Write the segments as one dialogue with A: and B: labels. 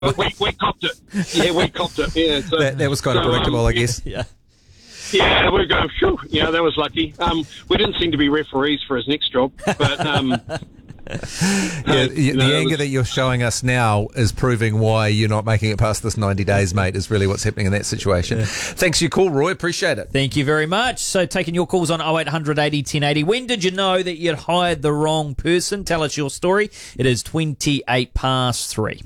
A: We copped it. Yeah, we copped it. Yeah, so,
B: That was kind of predictable, I guess.
C: Yeah.
A: Yeah, we're going, phew, yeah, that was lucky. We didn't seem to be referees for his next job, but...
B: the anger that you're showing us now is proving why you're not making it past this 90 days, mate, is really what's happening in that situation. Yeah. Thanks for your call, Roy. Appreciate it.
C: Thank you very much. So taking your calls on 0800 80 1080. When did you know that you'd hired the wrong person? Tell us your story. It is 3.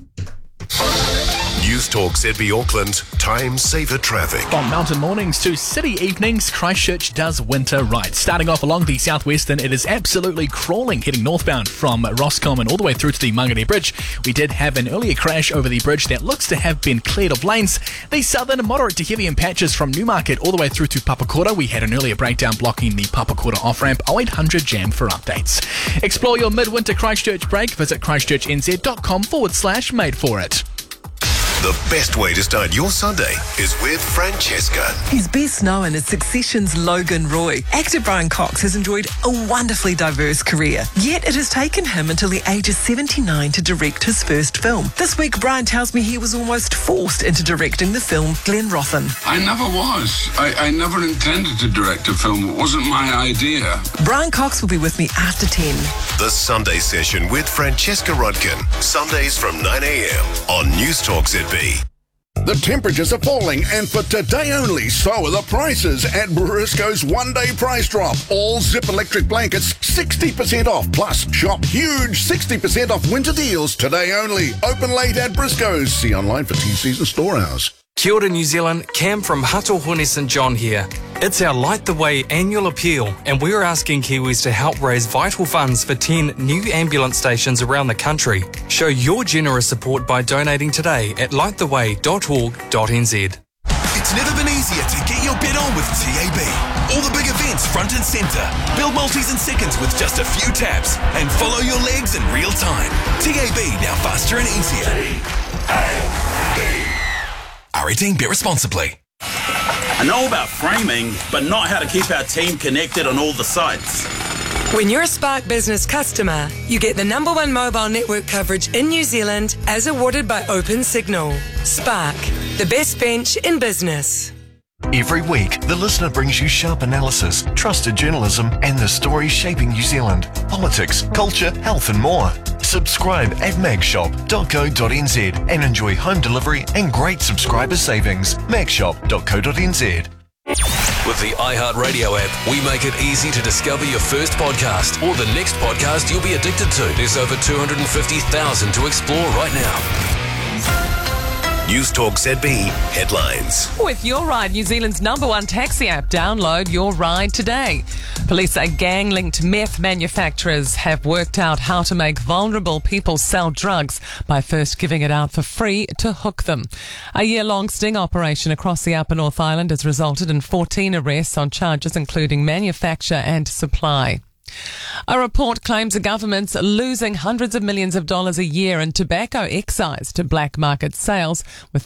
D: News Talk ZB Auckland, time saver traffic.
E: From mountain mornings to city evenings, Christchurch does winter right. Starting off along the southwestern, it is absolutely crawling heading northbound from Roscommon all the way through to the Mangere Bridge. We did have an earlier crash over the bridge that looks to have been cleared of lanes. The southern moderate to heavy in patches from Newmarket all the way through to Papakura. We had an earlier breakdown blocking the Papakura off-ramp. 0800 Jam for updates. Explore your midwinter Christchurch break. Visit christchurchnz.com/made for it.
D: The best way to start your Sunday is with Francesca.
F: He's best known as Succession's Logan Roy. Actor Brian Cox has enjoyed a wonderfully diverse career, yet it has taken him until the age of 79 to direct his first film. This week, Brian tells me he was almost forced into directing the film Glenrothan.
G: I never was. I never intended to direct a film. It wasn't my idea.
F: Brian Cox will be with me after 10.
D: The Sunday Session with Francesca Rudkin. Sundays from 9 a.m. on News Talk ZB.
H: The temperatures are falling, and for today only, so are the prices at Briscoe's one-day price drop. All Zip electric blankets 60% off, plus shop huge 60% off winter deals today only. Open late at Briscoe's. See online for TCs and store hours.
I: Kia ora, New Zealand. Cam from Hatohone St John here. It's our Light the Way annual appeal, and we're asking Kiwis to help raise vital funds for 10 new ambulance stations around the country. Show your generous support by donating today at lighttheway.org.nz.
D: It's never been easier to get your bet on with TAB. All the big events front and centre. Build multis in seconds with just a few taps and follow your legs in real time. TAB, now faster and easier. R18, bet responsibly.
J: I know about framing, but not how to keep our team connected on all the sites.
K: When you're a Spark Business customer, you get the #1 mobile network coverage in New Zealand as awarded by OpenSignal. Spark, the best bench in business.
D: Every week, the listener brings you sharp analysis, trusted journalism, and the stories shaping New Zealand. Politics, culture, health, and more. Subscribe at magshop.co.nz and enjoy home delivery and great subscriber savings. magshop.co.nz. With the iHeartRadio app, we make it easy to discover your first podcast or the next podcast you'll be addicted to. There's over 250,000 to explore right now. News Talk ZB headlines.
L: With Your Ride, New Zealand's #1 taxi app, download Your Ride today. Police say gang-linked meth manufacturers have worked out how to make vulnerable people sell drugs by first giving it out for free to hook them. A year-long sting operation across the Upper North Island has resulted in 14 arrests on charges including manufacture and supply. A report claims the government's losing hundreds of millions of dollars a year in tobacco excise to black market sales, with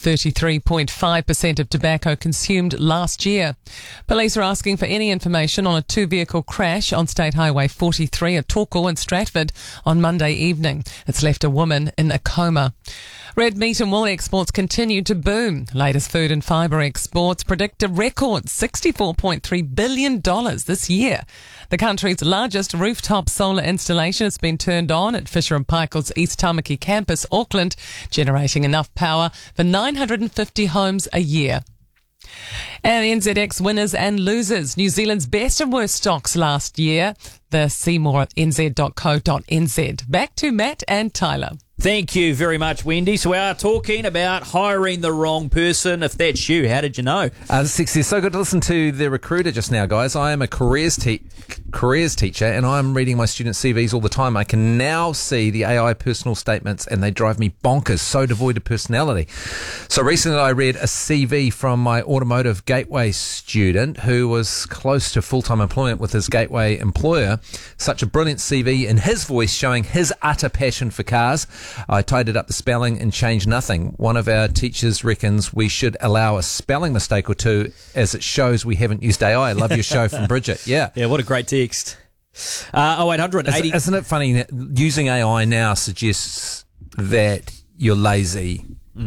L: 33.5% of tobacco consumed last year. Police are asking for any information on a two-vehicle crash on State Highway 43 at Torquay and Stratford on Monday evening. It's left a woman in a coma. Red meat and wool exports continue to boom. Latest food and fibre exports predict a record $64.3 billion this year. The country's largest rooftop solar installation has been turned on at Fisher & Paykel's East Tamaki campus, Auckland, generating enough power for 950 homes a year. And NZX winners and losers. New Zealand's best and worst stocks last year. The Seymour at nz.co.nz. Back to Matt and Tyler.
C: Thank you very much, Wendy. So we are talking about hiring the wrong person. If that's you, how did you know?
B: It's so good to listen to the recruiter just now, guys. I am a careers teacher, and I'm reading my students' CVs all the time. I can now see the AI personal statements, and they drive me bonkers, so devoid of personality. So recently I read a CV from my automotive gateway student who was close to full-time employment with his gateway employer. Such a brilliant CV in his voice showing his utter passion for cars. I tidied up the spelling and changed nothing. One of our teachers reckons we should allow a spelling mistake or two as it shows we haven't used AI. I love your show from Bridget. Yeah.
C: Yeah, what a great text. 0800 80.
B: Isn't it funny that using AI now suggests that you're lazy